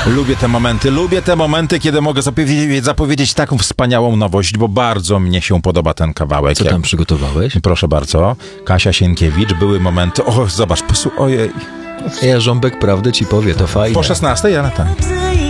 Lubię te momenty, kiedy mogę zapowiedzieć taką wspaniałą nowość, bo bardzo mnie się podoba ten kawałek. Co tam przygotowałeś? Proszę bardzo. Kasia Sienkiewicz, były momenty... O, zobacz, ojej. Ja Rząbek prawdę ci powie, to fajnie. Po 16, ale tak.